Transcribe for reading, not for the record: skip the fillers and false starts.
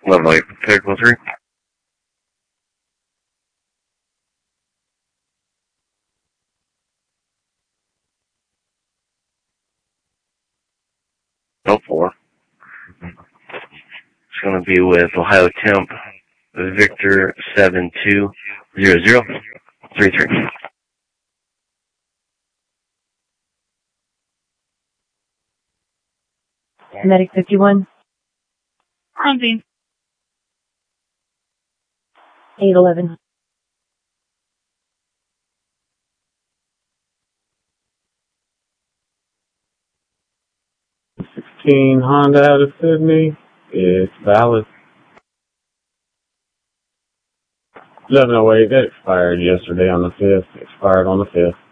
1108, Vehicle 3. Oh, 4. It's going to be with Ohio Temp, Victor 720033. Medic 51. Hunting. 811. Honda out of Sydney. It's valid. 1108, that expired yesterday on the 5th. Expired on the 5th.